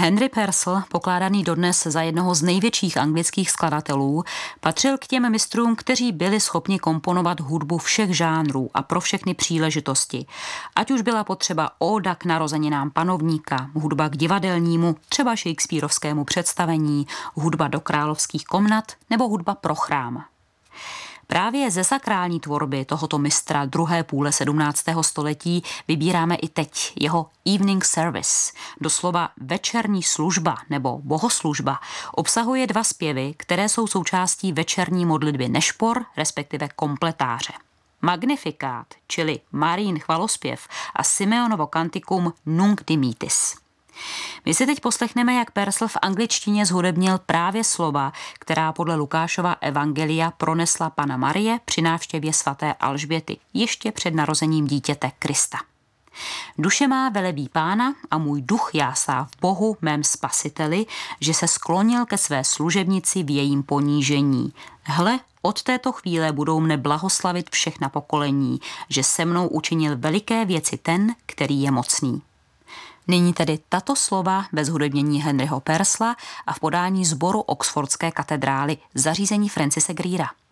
Henry Purcell, pokládaný dodnes za jednoho z největších anglických skladatelů, patřil k těm mistrům, kteří byli schopni komponovat hudbu všech žánrů a pro všechny příležitosti. Ať už byla potřeba óda k narozeninám panovníka, hudba k divadelnímu, třeba shakespearovskému představení, hudba do královských komnat nebo hudba pro chrám. Právě ze sakrální tvorby tohoto mistra druhé půle 17. století vybíráme i teď jeho Evening Service, doslova večerní služba nebo bohoslužba, obsahuje 2 zpěvy, které jsou součástí večerní modlitby nešpor, respektive kompletáře. Magnifikát, čili Marín chvalospěv a Simeonovo kantikum Nunc dimittis. My si teď poslechneme, jak Purcell v angličtině zhudebnil právě slova, která podle Lukášova evangelia pronesla Panna Marie při návštěvě svaté Alžběty ještě před narozením dítěte Krista. Duše má velebí Pána a můj duch jásá v Bohu, mém spasiteli, že se sklonil ke své služebnici v jejím ponížení. Hle, od této chvíle budou mne blahoslavit všechna pokolení, že se mnou učinil veliké věci ten, který je mocný. Nyní tedy tato slova bez hudebnění Henryho Purcella a v podání sboru Oxfordské katedrály zařízení Francise Greera.